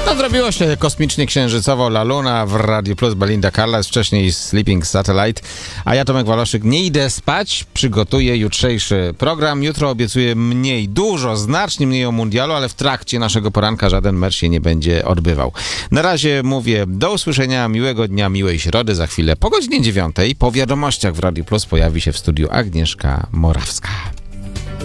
No, zrobiło się kosmicznie księżycowo La Luna w Radio Plus, Belinda Carlisle, wcześniej Sleeping Satellite, a ja, Tomek Waloszyk, nie idę spać, przygotuję jutrzejszy program. Jutro obiecuję znacznie mniej o mundialu, ale w trakcie naszego poranka żaden mecz się nie będzie odbywał. Na razie mówię do usłyszenia, miłego dnia, miłej środy. Za chwilę po godzinie 9 po wiadomościach w Radio Plus pojawi się w studiu Agnieszka Morawska.